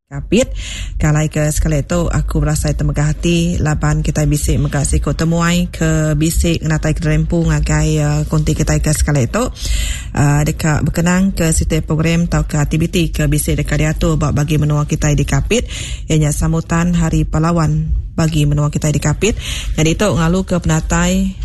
Kapit kalai ke sekali tu aku berasa termegah hati laban kita bisik mega sikut temuai ke bisik natai ke rempu ngagai konti kita ke sekali tu dekat berkenang ke setiap program atau ke aktiviti ke bisik dekat diatur bagi menua kita di Kapit ianya sambutan Hari Pahlawan bagi menua kita di Kapit. Jadi tu ngalu ke penatai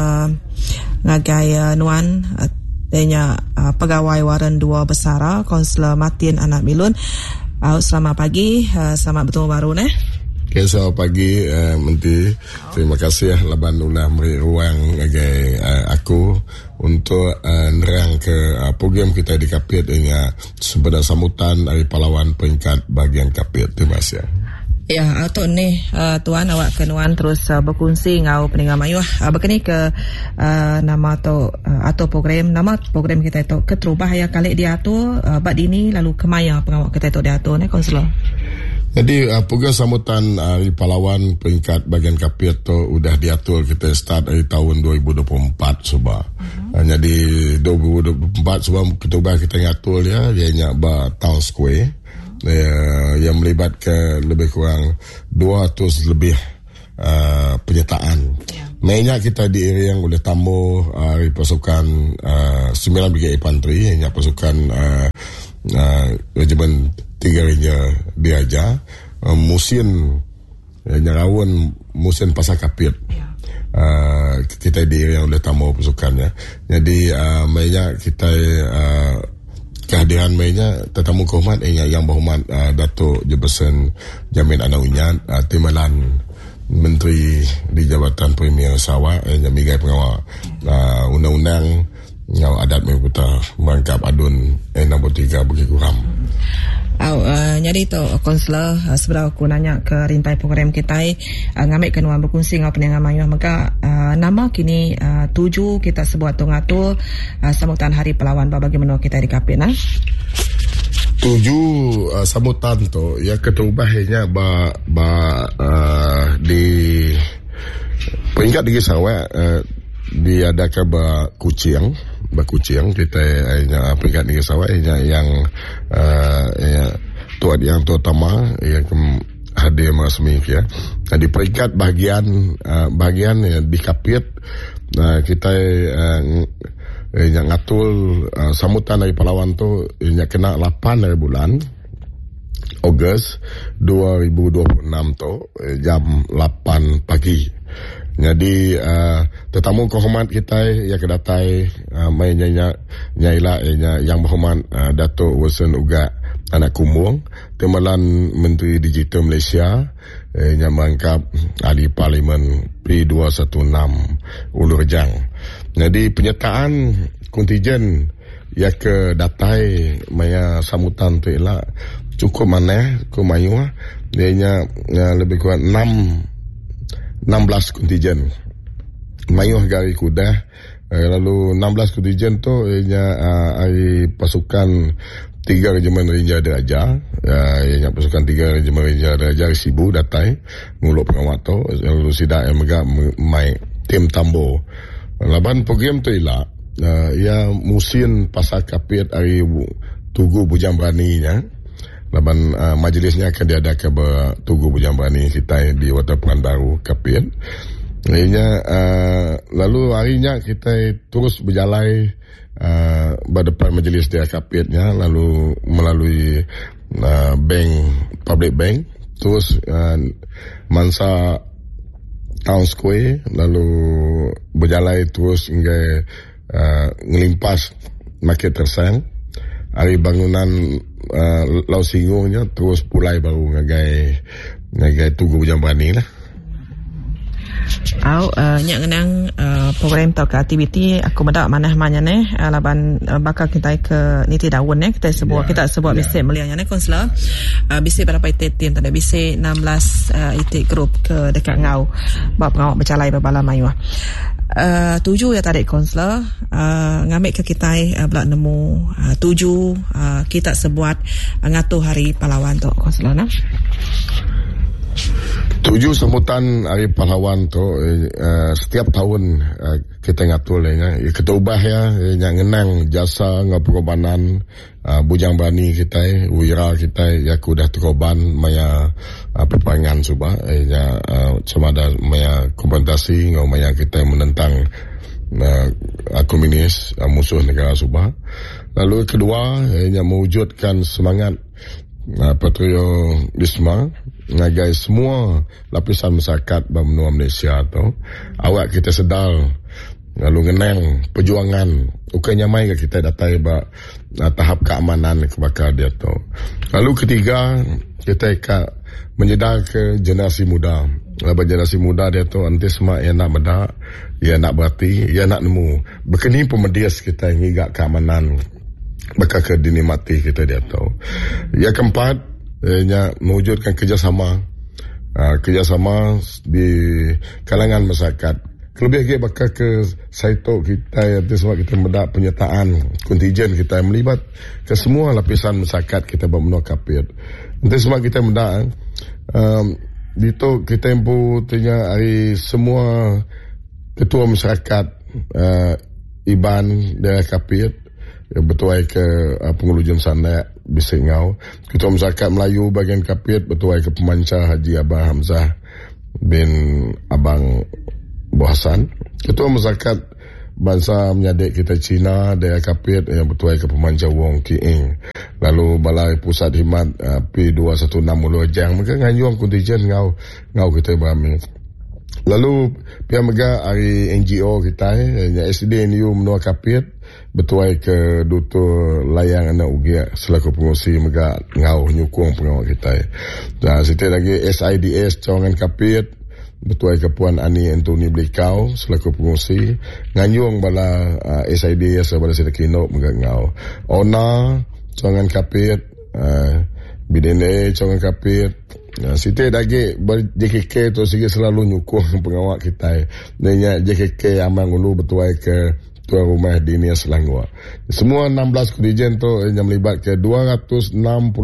ngagai nuan ianya pegawai waran 2 Besara Kaunselor Martin Anak Milun. Selamat pagi, selamat bertemu baru Okay, selamat pagi Menteri. Terima kasih laban ulah beri ruang bagi aku untuk nerang ke program kita di Kapit dengan sebenar sambutan Hari Pahlawan peringkat bagian Kapit. Terima kasih. Ya, atau ni tuan awak kenuan terus berkongsi ngau peninggal mayuh berkini ke nama atau program kita itu keterubah ya kali diatur bad ini lalu kemaya pengawak kita itu diatur ni Kaunselor. Jadi program sambutan Hari Pahlawan peringkat bagian Kapit tu sudah diatur kita start dari tahun 2024 sebab. Jadi 2024 sebab keterubah kita ngatur dia ianya Town Square. Yang melibatkan lebih kurang 200 lebih penyertaan. Mainnya kita diiring oleh tamu pasukan 9 Brigade Infanteri, hanya pasukan Regimen 3 Ranger Diraja, musim Nyarawan, musim Pasar Kapit. Kita diiring oleh tamu pasukannya. Jadi mainnya kita kehadiran mainnya tetamu kehormat yang berhormat Datuk Jefferson Jamin Anak Unyat Timbalan Menteri di Jabatan Premier Sarawak yang migai pengawal undang-undang adat Mengikuta merangkap adun nombor 3 bagi kurang. Jadi tu Kaunselor sebenarnya aku nanya ke rintai program kita ngambil kenuan berkongsi ngau peningan mayuh maka nama kini 7 kita sebuat tu ngatur sambutan Hari Pahlawan bagi menua kita di Kapit 7 sambutan tu ya keterubahnya di peringkat di Sarawak diadakan Kuching kita peringkat di Sarawak yang tuan yang terutama yang hadir rasmi ya. Di peringkat bahagian di Kapit kita yang ngatur sambutan Hari Pahlawan tu yang kena 8 hari bulan Ogos 2026 tu jam 8 pagi. Jadi tetamu kehormat kita yang kedatai mainnya nyailah yang berhormat Datuk Wilson Ugat Anak Kumung Timbalan Menteri Digital Malaysia yang merangkap ahli Parlimen P216 Ulu Rejang. Jadi penyertaan kontijen yang kedatai maya sambutan tu ialah cukup mana ke mayuh dia lebih kurang 16 kontijen mayuh gari kudah lalu 16 kontijen tu dari pasukan 3 Regimen Ranger Diraja yang pasukan 3 Regimen Ranger Diraja Sibu datai nguluk pengawat tu lalu sidak yang megak mai tim tambo laban program tu ialah ya musim Pasar Kapit hari Tugu Bujang Berani nya laban majlisnya akan diadakan bertugu Bujang Berani kita di Waterfront Baru Kapit. Lalu harinya kita terus berjalan berdepan majlis dia Kapitnya lalu melalui public bank terus Mansa Town Square lalu berjalan terus hingga ngelimpas Market Tersang hari bangunan Lau Singungnya terus pulai baru ngagai Tugu Bujang Berani lah. Nyak ngenang program atau ke aktiviti aku bedak manah-manah ni laban bakal kita ke niti daun kita sebut bisik melianya ni Kaunselor bisik berapa tim tanda bisik 16 itik grup ke dekat ngau bab pengawak bercalai berbala mayuh 7 ya tarik Kaunselor ngambil ke kita belak nemu 7 kita sebuat ngatur Hari Pahlawan tu Kaunselor Tujuh sambutan Hari Pahlawan tu setiap tahun kita ngatur kita ubah yang ngenang jasa ngau pengorbanan bujang bani kita, wira kita yang kudah terkorban maya perpangan subah cuma ada maya kompensasi ngau maya kita menentang komunis musuh negara Sabah. Lalu kedua yang mewujudkan semangat patriotisme ngagai semua lapisan masyarakat benua Malaysia tu awak kita sedar lalu ngenang perjuangan bukannya mai kita datai tahap keamanan kebakar dia tu. Lalu ketiga kita menyedar ke generasi muda. Lepas generasi muda dia tu nanti semua yang nak bedak, yang nak berhati, yang nak nemu berkeni pemedias kita ngigak keamanan bakal ke dinikmati kita dia tahu. Yang keempat, mewujudkan kerjasama di kalangan masyarakat. Lebih lagi bakal ke saito kita yang sebab kita mendak penyertaan kontijen kita yang melibat ke semua lapisan masyarakat kita bermenua kapit. Nanti semua kita mendak dito kita empu tanya hari semua ketua masyarakat Iban daerah kapit betuai ke penghulu sana bisa ngau ketua masyarakat Melayu bagian kapit betuai ke pemancar Haji Abah Hamzah bin Abang Bohasan, ketua masyarakat bangsa menyadik kita Cina daerah kapit yang betuai ke pemancar Wong Kiing, lalu balai pusat khidmat P216 Mulu Jang mereka nganyuang kontijen ngau kita beramai. Lalu pihak mega hari NGO kita SDNU menua kapit betuai ke Dutur Layang Anak Ugia selaku pengurusi mega ngau nyukung pengawal kita. Dan situ lagi SIDS Cawangan Kapit betuai ke Puan Ani Antoni Blikau selaku pengurusi nganyung bala SIDS bala Sidakino mega ngau. ONA Cawangan Kapit BDNA Cawangan Kapit. Situ lagi JKK tu sikit selalu nyukung pengawal kita. Nanya JKK Amang Ulu betuai ke Tuan Rumah Dinia Selangor. Semua 16 kontijen tu yang melibat ke 287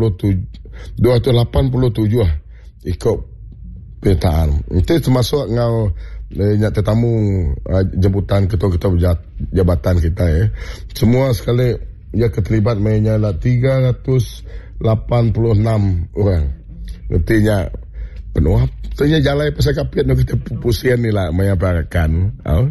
ikut penyertaan. Itu termasuk ngau tetamu jemputan ketua-ketua jabatan kita semua sekali ia keterlibat mainnya lah 386 orang. Artinya penuh. Artinya jalan pasal kapit kita pupusian ni lah maya parakan.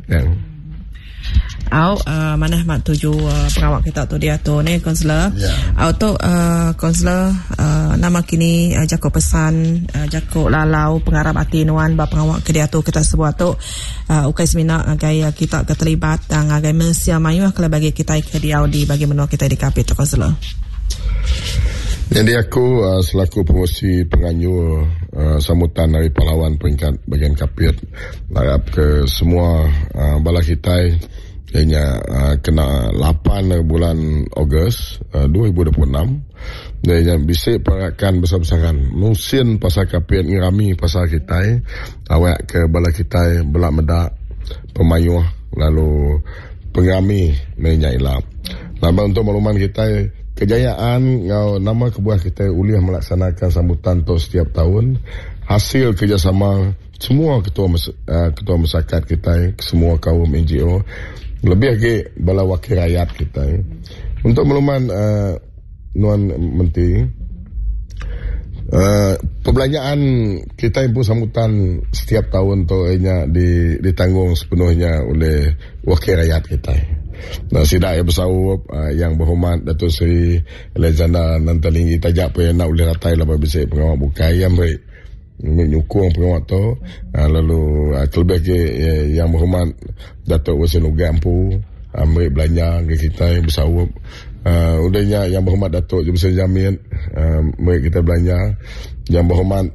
Mana mak tuju pengawal kita tu dia tu ni konselor. Tu konselor nama kini jako pesan jako lalau pengarap hati nuan ba pengawal ke dia tu kita sebuah tu ukai semina agai kita keterlibat dan agai Malaysia mayu kalau bagi kita ke dia di bagi menua kita di kapit tu konselor. Jadi aku selaku pengurusi penganyur sambutan Hari Pahlawan peringkat bagian kapit harap ke semua bala kita ianya kena 8 bulan Ogos 2026 dan yang bisa perakan besar-besaran musim pasal kapit ngirami pasal kita awak ke bala kita belak medak pemayuh lalu pengirami menyailah. Nama untuk makluman kita kejayaan nama kebuah kita uliah melaksanakan sambutan tu setiap tahun hasil kerjasama semua ketua masyarakat kita semua kaum NGO lebih lagi bala wakil rakyat kita. Untuk makluman Nuan Menteri perbelanjaan kita impu sambutan setiap tahun tu ditanggung sepenuhnya oleh wakil rakyat kita. Sidak yang bersawup yang berhormat Datuk Seri Alexander Nantalingi tajak apa yang nak boleh ratai lah bisa pengawal bukai yang baik menyukung pengawal tu. Lalu terlebih ke yang berhormat Datuk Wasin Ugampu ambil belanja ke kita yang bersawup. Udahnya yang berhormat Datuk Jumsen Jamin ambil kita belanja. Yang berhormat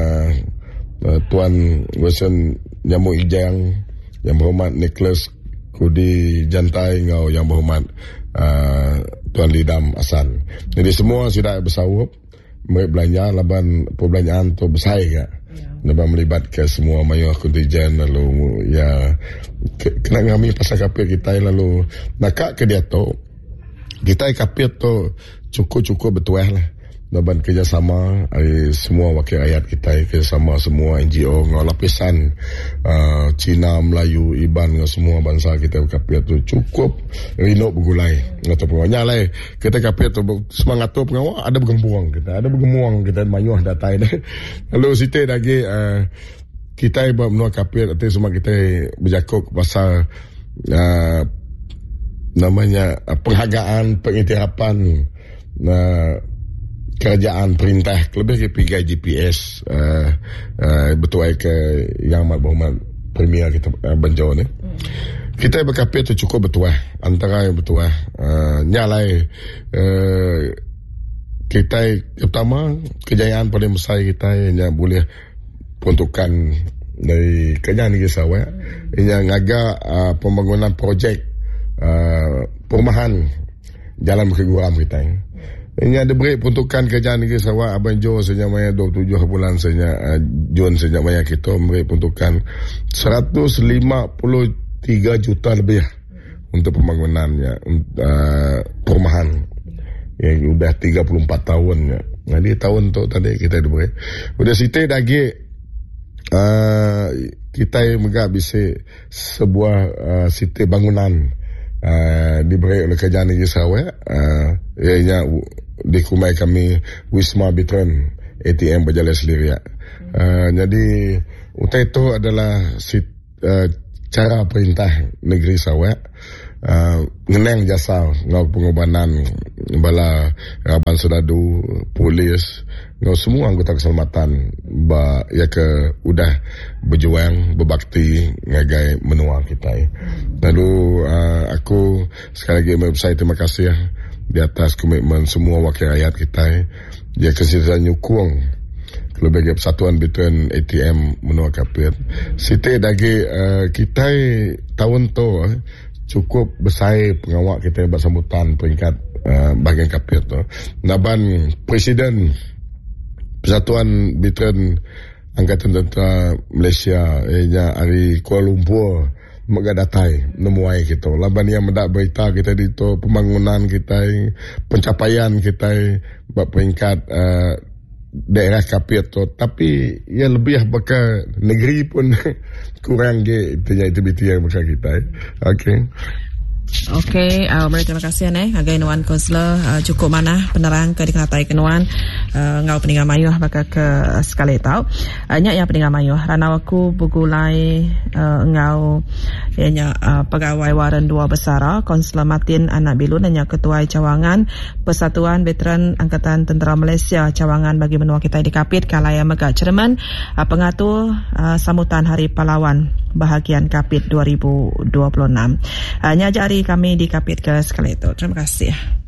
Tuan Wasin Nyamuk Ijang, yang berhormat Nicholas Kudi Jantai ngau yang berhormat Tuan Lidam Asan. Jadi semua sudah bersawup mereka belanja laban perbelanjaan tu besar ke. Laban melibat ke semua mayur kontijen lalu ya kena ngami pasal kapit kita lalu nakak ke dia tu kita kapit tu cukup betul lah. Daban kerjasama semua wakil rakyat kita, kerjasama semua NGO dengan lapisan Cina, Melayu, Iban dengan semua bangsa kita kapiat tu cukup rinok bergulai ataupun nyalai kita kapiat tu semangat tu pengawal ada bergembuang kita mayuh datai dah. Lalu situ lagi kita buat menua kapiat atau semua kita berjakuk pasal namanya penghargaan, pengiktirafan kerajaan perintah lebih ke pigai GPS betul ke yang amat berhormat Premier kita Banjau ni. Kita berkapit tu cukup betul antara yang betul nyalai kita pertama kejayaan paling besar kita yang boleh peruntukan dari kerajaan negeri Sarawak yang agak pembangunan projek perumahan jalan berkeguram kita. Ini ada beri peruntukan kerajaan negeri Sarawak Abang Jo sejak maya 27 bulan sejak Jun sejak maya kita beri peruntukan 153 juta lebih untuk pembangunannya perumahan yang sudah 34 tahun ya. Jadi tahun tu tadi kita diberi. Sudah situ lagi kita megak bisa sebuah situ bangunan diberi oleh kerajaan negeri Sarawak ianya dikumai kami Wisma Bitron ATM berjalan sendiri ya. Jadi utai itu adalah cara perintah negeri Sarawak ngeneng jasa ngau pengobanan bala Raban Sedadu, polis ngau semua anggota keselamatan ya ke udah berjuang berbakti ngagai menua kita. Lalu aku sekali lagi saya terima kasih di atas komitmen semua wakil rakyat kita dia kesihatan nyukung lebih persatuan Bitron ATM menua kapit. Siti lagi kita tahun tu cukup besar pengawal kita bersambutan peringkat bahagian kapit tu. Naban Presiden Persatuan Bitron Angkatan Tentera Malaysia hari Kuala Lumpur megadatai nemuai kita. Laban yang mendak berita kita di tu pembangunan kita, pencapaian kita buat peringkat daerah kapit tu. Tapi yang lebih bakal negeri pun kurang ke itu yang bakal kita. Okey, terima kasih agai Nuan Konselor cukup mana penerang ke dikatai kenuan ngau peninggal mayuh bakal ke sekali tau. Nya yang peninggal mayuh ranawaku bugulai ngau ianya pegawai waran dua besara Konselor Martin Anak Bilun dan ketua cawangan Persatuan Veteran Angkatan Tentera Malaysia cawangan bagi menua kita di Kapit Kalaya Megak Cerman pengatur sambutan Hari Pahlawan bahagian Kapit 2026. Nya jari kami di Kapit ke sekali itu. Terima kasih.